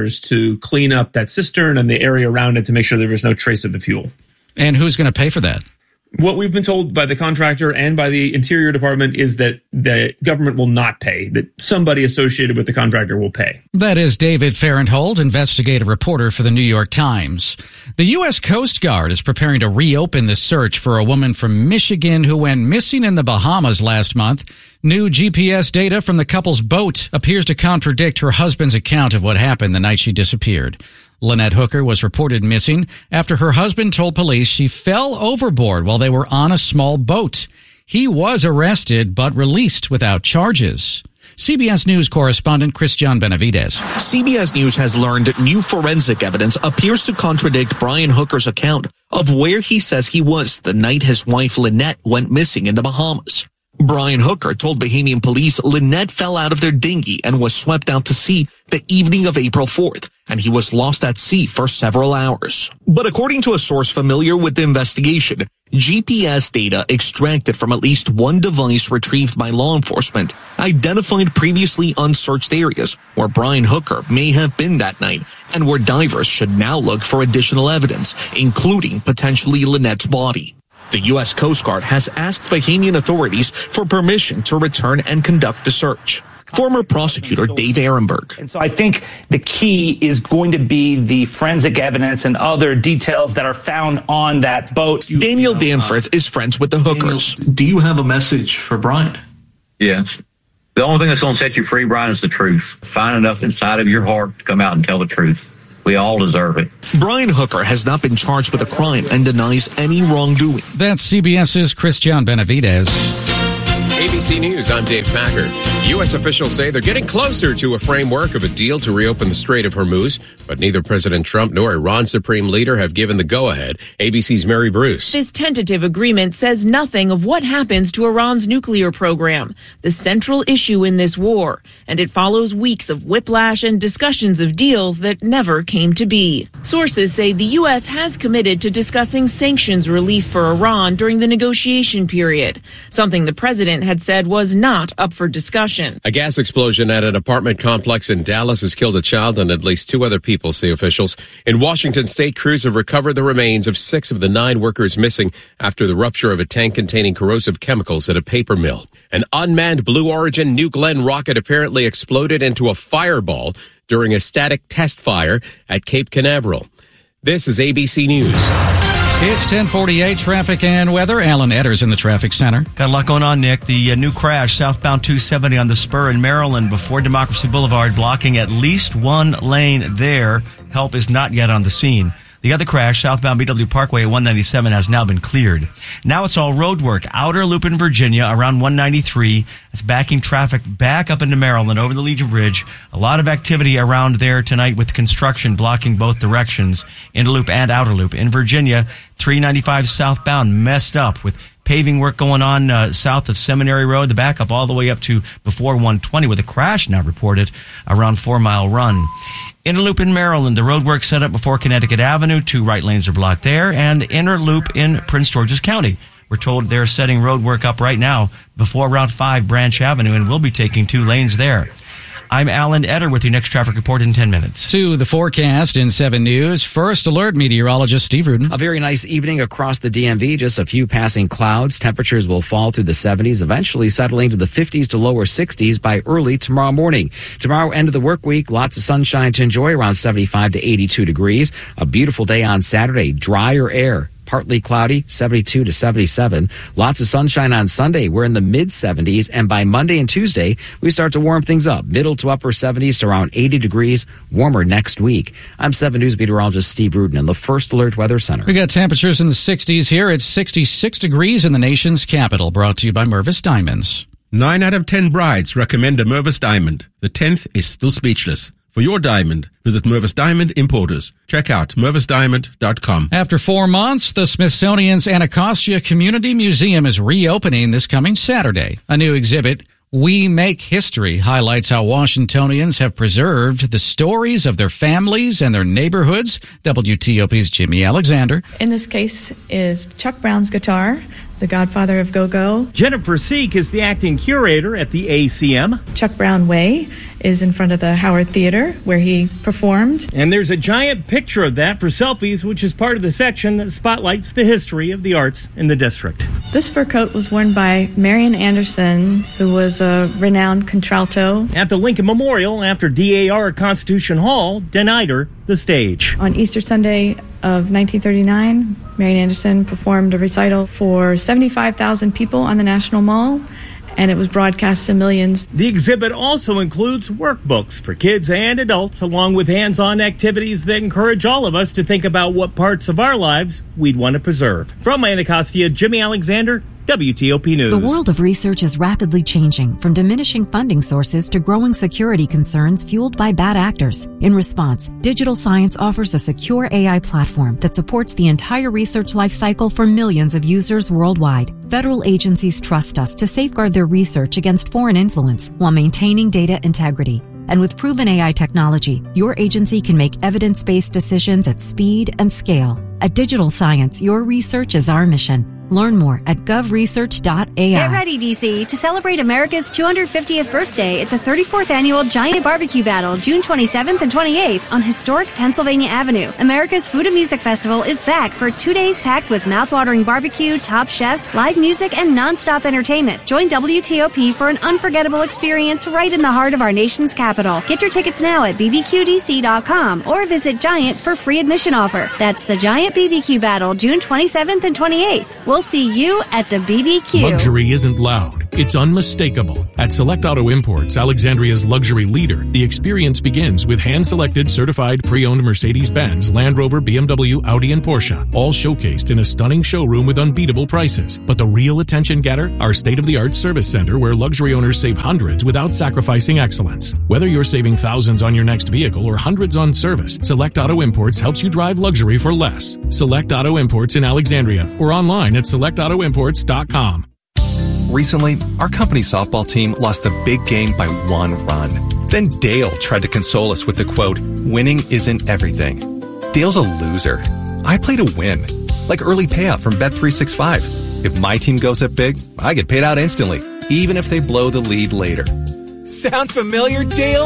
to clean up that cistern and the area around it to make sure there was no trace of the fuel. And who's going to pay for that? What we've been told by the contractor and by the Interior Department is that the government will not pay, that somebody associated with the contractor will pay. That is David Farenthold, investigative reporter for the New York Times. The U.S. Coast Guard is preparing to reopen the search for a woman from Michigan who went missing in the Bahamas last month. New GPS data from the couple's boat appears to contradict her husband's account of what happened the night she disappeared. Lynette Hooker was reported missing after her husband told police she fell overboard while they were on a small boat. He was arrested but released without charges. CBS News correspondent Christian Benavides. CBS News has learned new forensic evidence appears to contradict Brian Hooker's account of where he says he was the night his wife Lynette went missing in the Bahamas. Brian Hooker told Bahamian police Lynette fell out of their dinghy and was swept out to sea the evening of April 4th, and he was lost at sea for several hours. But according to a source familiar with the investigation, GPS data extracted from at least one device retrieved by law enforcement identified previously unsearched areas where Brian Hooker may have been that night and where divers should now look for additional evidence, including potentially Lynette's body. The U.S. Coast Guard has asked Bahamian authorities for permission to return and conduct the search. Former prosecutor Dave Ehrenberg. And so I think the key is going to be the forensic evidence and other details that are found on that boat. Daniel Danforth is friends with the hookers. Do you have a message for Brian? Yes. The only thing that's going to set you free, Brian, is the truth. Find enough inside of your heart to come out and tell the truth. We all deserve it. Brian Hooker has not been charged with a crime and denies any wrongdoing. That's CBS's Christian Benavidez. ABC News, I'm Dave Packard. U.S. officials say they're getting closer to a framework of a deal to reopen the Strait of Hormuz, but neither President Trump nor Iran's supreme leader have given the go-ahead. ABC's Mary Bruce. This tentative agreement says nothing of what happens to Iran's nuclear program, the central issue in this war, and it follows weeks of whiplash and discussions of deals that never came to be. Sources say the U.S. has committed to discussing sanctions relief for Iran during the negotiation period, something the president had said was not up for discussion. A gas explosion at an apartment complex in Dallas has killed a child and at least 2 other people, say officials. In Washington state, crews have recovered the remains of 6 of the 9 workers missing after the rupture of a tank containing corrosive chemicals at a paper mill. An unmanned Blue Origin New Glenn rocket apparently exploded into a fireball during a static test fire at Cape Canaveral. This is ABC News. It's 10:48, traffic and weather. Alan Edders in the traffic center. Got a lot going on, Nick. The new crash, southbound 270 on the spur in Maryland before Democracy Boulevard, blocking at least one lane there. Help is not yet on the scene. The other crash, southbound BW Parkway at 197, has now been cleared. Now it's all road work. Outer Loop in Virginia around 193. It's backing traffic back up into Maryland over the Legion Bridge. A lot of activity around there tonight with construction blocking both directions, Inner Loop and Outer Loop. In Virginia, 395 southbound messed up with paving work going on south of Seminary Road, the backup all the way up to before 120 with a crash now reported around 4 Mile Run. Inner Loop in Maryland, the roadwork set up before Connecticut Avenue. 2 right lanes are blocked there. And Inner Loop in Prince George's County. We're told they're setting roadwork up right now before Route 5 Branch Avenue, and we'll be taking 2 lanes there. I'm Alan Eder with your next traffic report in 10 minutes. To the forecast in 7 News. First Alert meteorologist Steve Rudin. A very nice evening across the DMV. Just a few passing clouds. Temperatures will fall through the 70s, eventually settling to the 50s to lower 60s by early tomorrow morning. Tomorrow, end of the work week, lots of sunshine to enjoy, around 75 to 82 degrees. A beautiful day on Saturday, drier air. Partly cloudy, 72 to 77. Lots of sunshine on Sunday. We're in the mid-70s, and by Monday and Tuesday, we start to warm things up. Middle to upper 70s to around 80 degrees, warmer next week. I'm 7 News meteorologist Steve Rudin in the First Alert Weather Center. We got temperatures in the 60s here. It's 66 degrees in the nation's capital. Brought to you by Mervis Diamonds. 9 out of 10 brides recommend a Mervis Diamond. The 10th is still speechless. For your diamond, visit Mervis Diamond Importers. Check out mervisdiamond.com. After 4 months, the Smithsonian's Anacostia Community Museum is reopening this coming Saturday. A new exhibit, We Make History, highlights how Washingtonians have preserved the stories of their families and their neighborhoods. WTOP's Jimmy Alexander. In this case is Chuck Brown's guitar, the godfather of go-go. Jennifer Seek is the acting curator at the ACM. Chuck Brown Way is in front of the Howard Theater where he performed. And there's a giant picture of that for selfies, which is part of the section that spotlights the history of the arts in the district. This fur coat was worn by Marian Anderson, who was a renowned contralto. At the Lincoln Memorial, after DAR at Constitution Hall denied her the stage. On Easter Sunday of 1939, Marian Anderson performed a recital for 75,000 people on the National Mall, and it was broadcast to millions. The exhibit also includes workbooks for kids and adults, along with hands-on activities that encourage all of us to think about what parts of our lives we'd want to preserve. From Anacostia, Jimmy Alexander, WTOP News. The world of research is rapidly changing, from diminishing funding sources to growing security concerns fueled by bad actors. In response, Digital Science offers a secure AI platform that supports the entire research lifecycle for millions of users worldwide. Federal agencies trust us to safeguard their research against foreign influence while maintaining data integrity. And with proven AI technology, your agency can make evidence-based decisions at speed and scale. At Digital Science, your research is our mission. Learn more at govresearch.ai. Get ready, DC, to celebrate America's 250th birthday at the 34th Annual Giant Barbecue Battle, June 27th and 28th on historic Pennsylvania Avenue. America's Food and Music Festival is back for 2 days packed with mouthwatering barbecue, top chefs, live music, and non-stop entertainment. Join WTOP for an unforgettable experience right in the heart of our nation's capital. Get your tickets now at bbqdc.com or visit Giant for free admission offer. That's the Giant BBQ Battle, June 27th and 28th. We'll see you at the BBQ. Luxury isn't loud. It's unmistakable. At Select Auto Imports, Alexandria's luxury leader, the experience begins with hand-selected, certified, pre-owned Mercedes-Benz, Land Rover, BMW, Audi, and Porsche, all showcased in a stunning showroom with unbeatable prices. But the real attention getter? Our state-of-the-art service center where luxury owners save hundreds without sacrificing excellence. Whether you're saving thousands on your next vehicle or hundreds on service, Select Auto Imports helps you drive luxury for less. Select Auto Imports in Alexandria or online at selectautoimports.com. Recently, our company's softball team lost the big game by 1 run. Then Dale tried to console us with the quote, "Winning isn't everything." Dale's a loser. I play to win, like early payout from Bet365. If my team goes up big, I get paid out instantly, even if they blow the lead later. Sound familiar, Dale?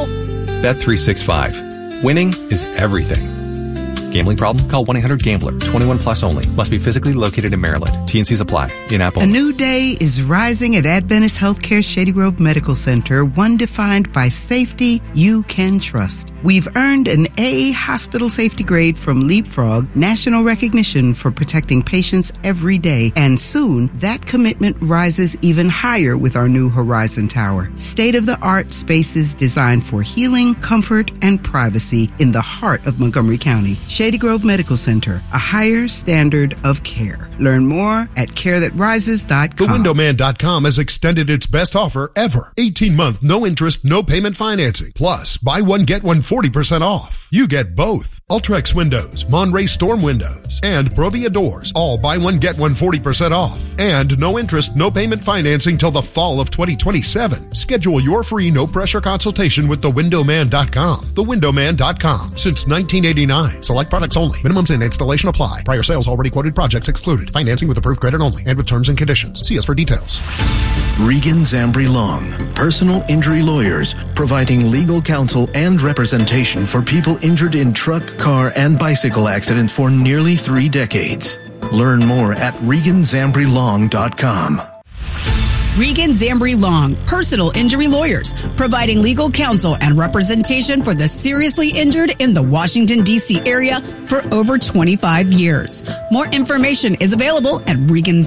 Bet365. Winning is everything. Gambling problem? Call 1-800-GAMBLER. 21 plus only. Must be physically located in Maryland. T&Cs apply. In-app A only. new day is rising at Adventist Healthcare Shady Grove Medical Center, one defined by safety you can trust. We've earned an A hospital safety grade from Leapfrog, national recognition for protecting patients every day. And soon, that commitment rises even higher with our new Horizon Tower. State-of-the-art spaces designed for healing, comfort, and privacy in the heart of Montgomery County. Shady Grove Medical Center, a higher standard of care. Learn more at carethatrises.com. TheWindowMan.com has extended its best offer ever. 18-month, no interest, no payment financing. Plus, buy one, get one 40% off. You get both. Ultrex Windows, Monterey Storm Windows, and Provia Doors. All buy one, get one 40% off. And no interest, no payment financing till the fall of 2027. Schedule your free no-pressure consultation with TheWindowMan.com. TheWindowMan.com. Since 1989. Select products only. Minimums and installation apply. Prior sales already quoted projects excluded. Financing with approved credit only and with terms and conditions. See us for details. Regan Zambri Long, personal injury lawyers, providing legal counsel and representation for people injured in truck, car, and bicycle accidents for nearly 3 decades. Learn more at ReganZambriLong.com. Regan Zambri Long, personal injury lawyers, providing legal counsel and representation for the seriously injured in the Washington, D.C. area for over 25 years. More information is available at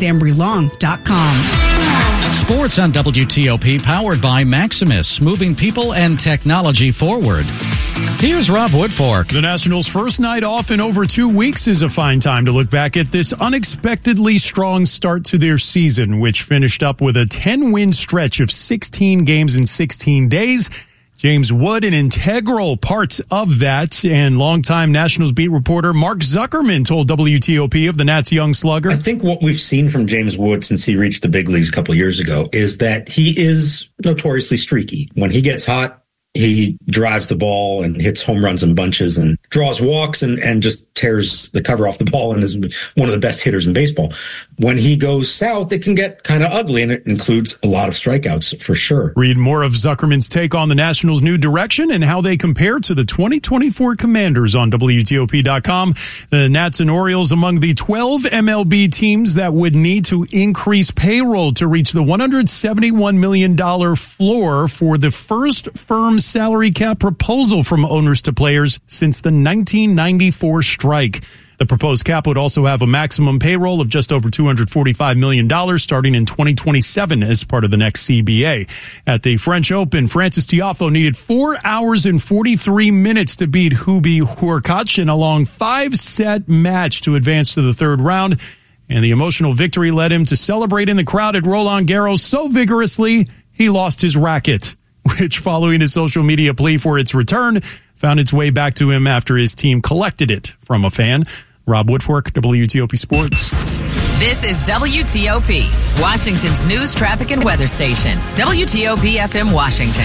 ReganZambriLong.com. Sports on WTOP, powered by Maximus, moving people and technology forward. Here's Rob Woodfork. The Nationals' first night off in over 2 weeks is a fine time to look back at this unexpectedly strong start to their season, which finished up with a 10-win stretch of 16 games in 16 days. James Wood, an integral part of that, and longtime Nationals beat reporter Mark Zuckerman told WTOP of the Nats' young slugger. I think what we've seen from James Wood since he reached the big leagues a couple of years ago is that he is notoriously streaky. When he gets hot, he drives the ball and hits home runs in bunches and draws walks and just tears the cover off the ball and is one of the best hitters in baseball. When he goes south, it can get kind of ugly, and it includes a lot of strikeouts for sure. Read more of Zuckerman's take on the Nationals' new direction and how they compare to the 2024 Commanders on WTOP.com. The Nats and Orioles among the 12 MLB teams that would need to increase payroll to reach the $171 million floor for the first firm salary cap proposal from owners to players since the 1994 strike. The proposed cap would also have a maximum payroll of just over $245 million starting in 2027 as part of the next CBA. At the French Open, Frances Tiafoe needed 4 hours and 43 minutes to beat Hubie Hurkacz in a long 5-set match to advance to the third round. And the emotional victory led him to celebrate in the crowd at Roland Garros so vigorously he lost his racket, which, following his social media plea for its return, found its way back to him after his team collected it from a fan. Rob Woodfork, WTOP Sports. This is WTOP, Washington's news, traffic, and weather station. WTOP FM Washington,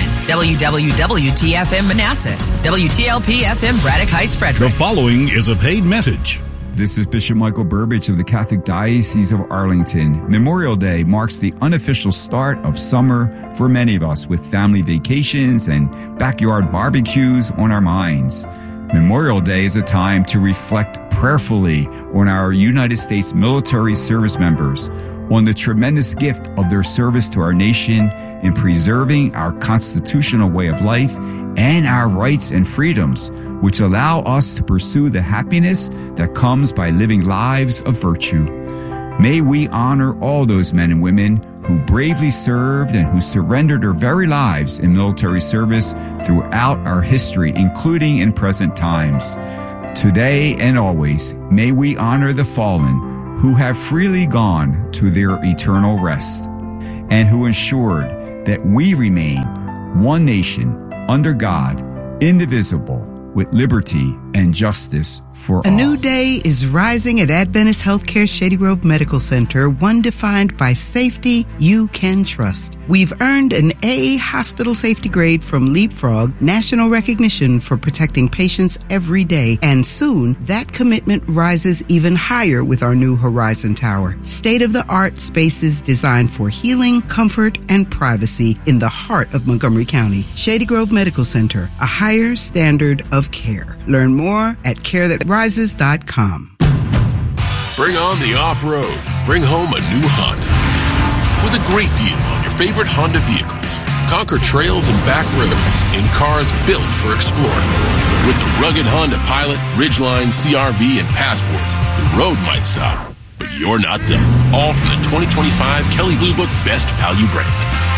WWWT FM Manassas, WTLP FM Braddock Heights, Frederick. The following is a paid message. This is Bishop Michael Burbidge of the Catholic Diocese of Arlington. Memorial Day marks the unofficial start of summer for many of us, with family vacations and backyard barbecues on our minds. Memorial Day is a time to reflect prayerfully on our United States military service members, on the tremendous gift of their service to our nation in preserving our constitutional way of life and our rights and freedoms, which allow us to pursue the happiness that comes by living lives of virtue. May we honor all those men and women who bravely served and who surrendered their very lives in military service throughout our history, including in present times. Today and always, may we honor the fallen who have freely gone to their eternal rest, and who ensured that we remain one nation under God, indivisible, with liberty and justice for all. A new day is rising at Adventist Healthcare Shady Grove Medical Center, one defined by safety you can trust. We've earned an A hospital safety grade from Leapfrog, national recognition for protecting patients every day, and soon that commitment rises even higher with our new Horizon Tower. State-of-the-art spaces designed for healing, comfort, and privacy in the heart of Montgomery County. Shady Grove Medical Center, a higher standard of care. Learn more at carethatrises.com. Bring on the off-road. Bring home a new Honda. With a great deal on your favorite Honda vehicles. Conquer trails and back roads in cars built for exploring. With the rugged Honda Pilot, Ridgeline, CR-V, and Passport, the road might stop, but you're not done. All from the 2025 Kelley Blue Book Best Value Brand.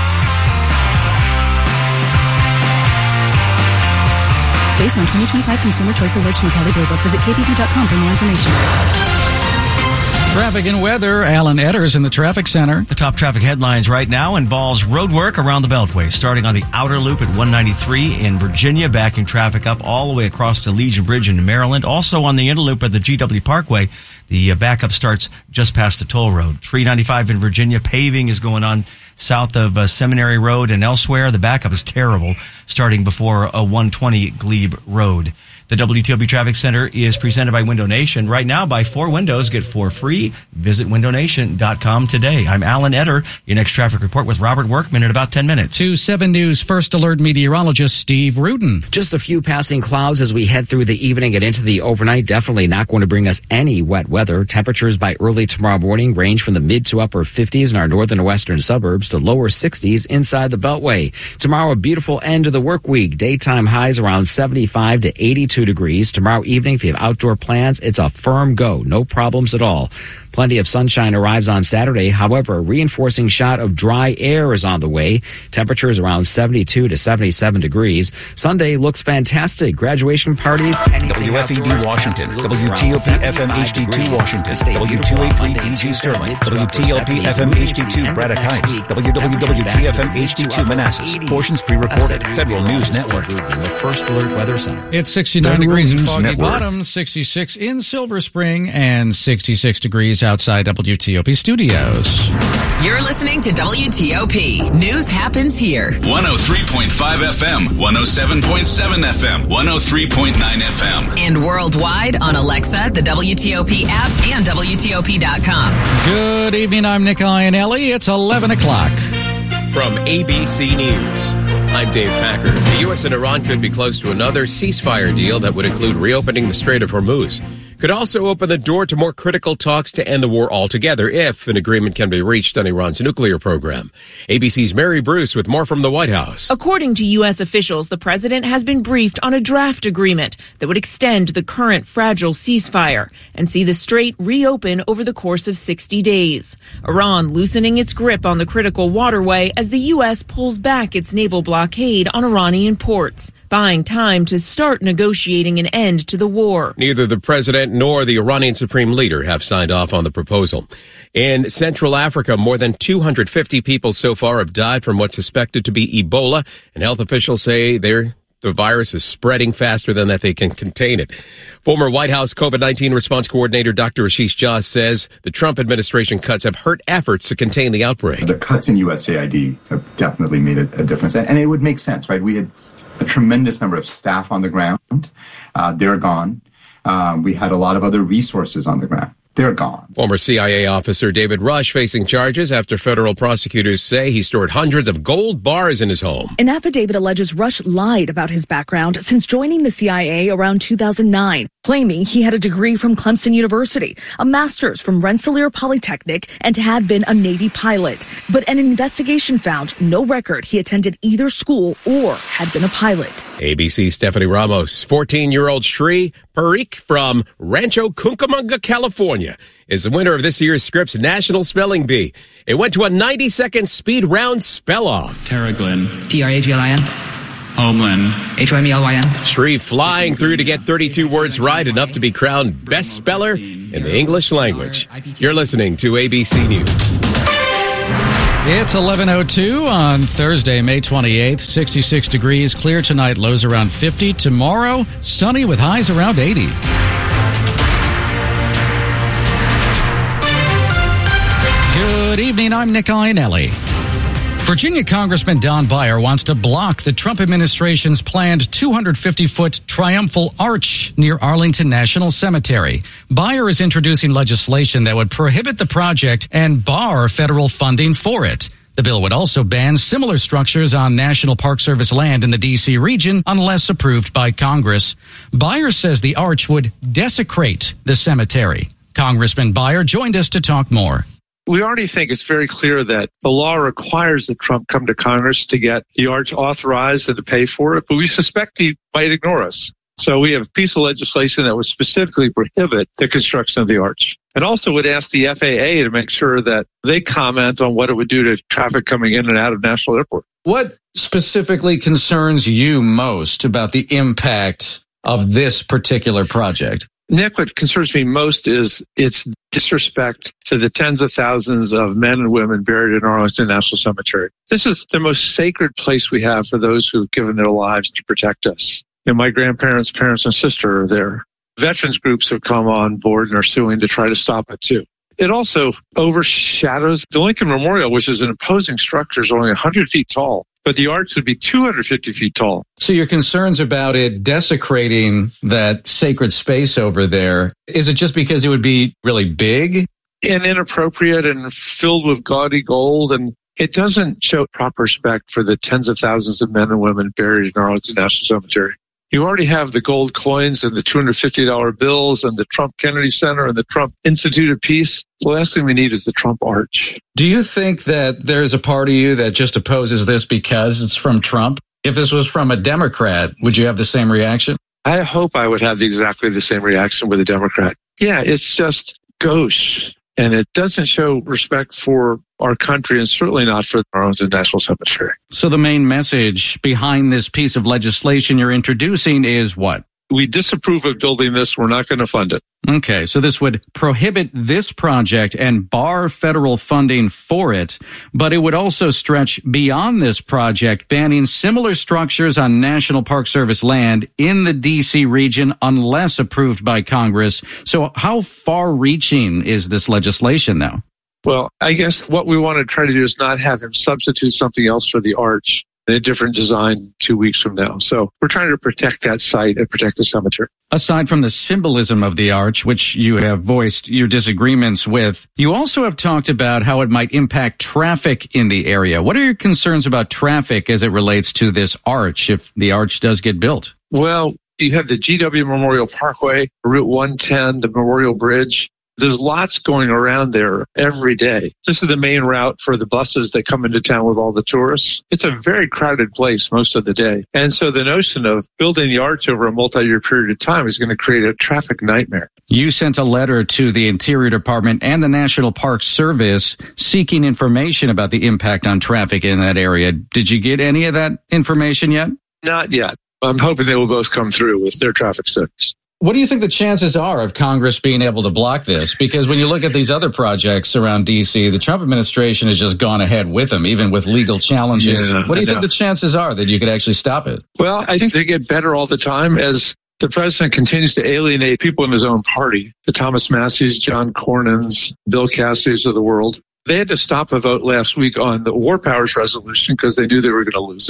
Based on 2025 Consumer Choice Awards from Kelley Blue Book. Visit kbb.com for more information. Traffic and weather. Alan Edders in the traffic center. The top traffic headlines right now involves road work around the Beltway, starting on the outer loop at 193 in Virginia, backing traffic up all the way across to Legion Bridge in Maryland. Also on the inner loop at the GW Parkway, the backup starts just past the toll road. 395 in Virginia, paving is going on south of Seminary Road and elsewhere. The backup is terrible, starting before 120 Glebe Road. The WTOP Traffic Center is presented by Window Nation. Right now, buy 4 windows, get 4 free. Visit windownation.com today. I'm Alan Eder. Your next traffic report with Robert Workman in about 10 minutes. To 7 News First Alert meteorologist Steve Rudin. Just a few passing clouds as we head through the evening and into the overnight. Definitely not going to bring us any wet weather. Temperatures by early tomorrow morning range from the mid to upper 50s in our northern and western suburbs to lower 60s inside the Beltway. Tomorrow, a beautiful end to the work week. Daytime highs around 75 to 82 degrees. Tomorrow evening, if you have outdoor plans, it's a firm go. No problems at all. Plenty of sunshine arrives on Saturday. However, a reinforcing shot of dry air is on the way. Temperatures around 72 to 77 degrees. Sunday looks fantastic. Graduation parties. WFED Washington. WTOP FM HD2 Washington. W283 DG Sterling. WTLP FM HD2 Braddock Heights. WWWT-FM HD2 Manassas. Portions pre-recorded. Federal News Network. The First Alert Weather Center. It's 69 degrees in Foggy Bottom, 66 in Silver Spring, and 66 degrees outside WTOP studios. You're listening to WTOP. News happens here. 103.5 FM, 107.7 FM, 103.9 FM. And worldwide on Alexa, the WTOP app, and WTOP.com. Good evening, I'm Nick Iannelli. It's 11 o'clock. From ABC News, I'm Dave Packer. The U.S. and Iran could be close to another ceasefire deal that would include reopening the Strait of Hormuz. Could also open the door to more critical talks to end the war altogether if an agreement can be reached on Iran's nuclear program. ABC's Mary Bruce with more from the White House. According to U.S. officials, the president has been briefed on a draft agreement that would extend the current fragile ceasefire and see the strait reopen over the course of 60 days. Iran loosening its grip on the critical waterway as the U.S. pulls back its naval blockade on Iranian ports, buying time to start negotiating an end to the war. Neither the president nor the Iranian Supreme Leader have signed off on the proposal. In Central Africa, more than 250 people so far have died from what's suspected to be Ebola, and health officials say the virus is spreading faster than that they can contain it. Former White House COVID-19 response coordinator Dr. Ashish Jha says the Trump administration cuts have hurt efforts to contain the outbreak. The cuts in USAID have definitely made a difference, and it would make sense, right? We had a tremendous number of staff on the ground. They're gone. We had a lot of other resources on the ground. They're gone. Former CIA officer David Rush facing charges after federal prosecutors say he stored hundreds of gold bars in his home. An affidavit alleges Rush lied about his background since joining the CIA around 2009, claiming he had a degree from Clemson University, a master's from Rensselaer Polytechnic, and had been a Navy pilot. But an investigation found no record he attended either school or had been a pilot. ABC's Stephanie Ramos, 14-year-old Shree Parikh from Rancho Cucamonga, California, is the winner of this year's Scripps National Spelling Bee. It went to a 90-second speed round spell-off. Terraglin. T-R-A-G-L-I-N. Homeland. H-O-M-E-L-Y-N. Shree flying through to get 32 words right, enough to be crowned best speller in the English language. You're listening to ABC News. It's 11:02 on Thursday, May 28th. 66 degrees, clear tonight, lows around 50. Tomorrow, sunny with highs around 80. Good evening, I'm Nick Iannelli. Virginia Congressman Don Beyer wants to block the Trump administration's planned 250-foot triumphal arch near Arlington National Cemetery. Beyer is introducing legislation that would prohibit the project and bar federal funding for it. The bill would also ban similar structures on National Park Service land in the D.C. region unless approved by Congress. Beyer says the arch would desecrate the cemetery. Congressman Beyer joined us to talk more. We already think it's very clear that the law requires that Trump come to Congress to get the arch authorized and to pay for it, but we suspect he might ignore us. So we have a piece of legislation that would specifically prohibit the construction of the arch, and also would ask the FAA to make sure that they comment on what it would do to traffic coming in and out of National Airport. What specifically concerns you most about the impact of this particular project? Nick, what concerns me most is its disrespect to the tens of thousands of men and women buried in Arlington National Cemetery. This is the most sacred place we have for those who've given their lives to protect us. And my grandparents, parents, and sister are there. Veterans groups have come on board and are suing to try to stop it too. It also overshadows the Lincoln Memorial, which is an imposing structure, is only 100 feet tall, but the arch would be 250 feet tall. So your concerns about it desecrating that sacred space over there, is it just because it would be really big? And inappropriate and filled with gaudy gold, and it doesn't show proper respect for the tens of thousands of men and women buried in Arlington National Cemetery. You already have the gold coins and the $250 bills and the Trump Kennedy Center and the Trump Institute of Peace. The last thing we need is the Trump Arch. Do you think that there's a part of you that just opposes this because it's from Trump? If this was from a Democrat, would you have the same reaction? I hope I would have exactly the same reaction with a Democrat. Yeah, it's just gauche. And it doesn't show respect for our country and certainly not for Arlington National Cemetery. So the main message behind this piece of legislation you're introducing is what? We disapprove of building this. We're not going to fund it. Okay, so this would prohibit this project and bar federal funding for it, but it would also stretch beyond this project, banning similar structures on National Park Service land in the D.C. region unless approved by Congress. So how far-reaching is this legislation now? Well, I guess what we want to try to do is not have him substitute something else for the arch in a different design 2 weeks from now. So we're trying to protect that site and protect the cemetery. Aside from the symbolism of the arch, which you have voiced your disagreements with, you also have talked about how it might impact traffic in the area. What are your concerns about traffic as it relates to this arch, if the arch does get built? Well, you have the GW Memorial Parkway, Route 110, the Memorial Bridge. There's lots going around there every day. This is the main route for the buses that come into town with all the tourists. It's a very crowded place most of the day. And so the notion of building the arch over a multi-year period of time is going to create a traffic nightmare. You sent a letter to the Interior Department and the National Park Service seeking information about the impact on traffic in that area. Did you get any of that information yet? Not yet. I'm hoping they will both come through with their traffic studies. What do you think the chances are of Congress being able to block this? Because when you look at these other projects around D.C., the Trump administration has just gone ahead with them, even with legal challenges. What do you think the chances are that you could actually stop it? Well, I think they get better all the time as the president continues to alienate people in his own party. The Thomas Massey's, John Cornyn's, Bill Cassidy's of the world. They had to stop a vote last week on the War Powers resolution because they knew they were going to lose it.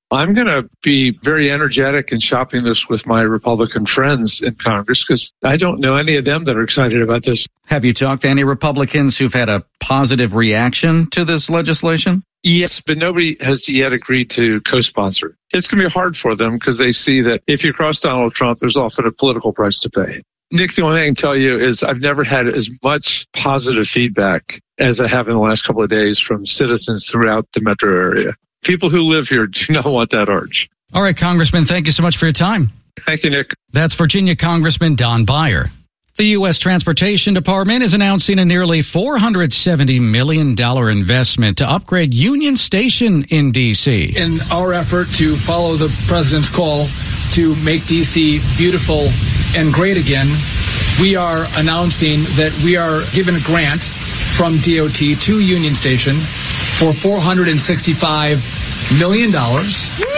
I'm going to be very energetic in shopping this with my Republican friends in Congress because I don't know any of them that are excited about this. Have you talked to any Republicans who've had a positive reaction to this legislation? Yes, but nobody has yet agreed to co-sponsor. It's going to be hard for them because they see that if you cross Donald Trump, there's often a political price to pay. Nick, the only thing I can tell you is I've never had as much positive feedback as I have in the last couple of days from citizens throughout the metro area. People who live here do not want that arch. All right, Congressman, thank you so much for your time. Thank you, Nick. That's Virginia Congressman Don Beyer. The U.S. Transportation Department is announcing a nearly $470 million investment to upgrade Union Station in D.C. In our effort to follow the president's call to make D.C. beautiful and great again, we are announcing that we are given a grant from DOT to Union Station for $465 million.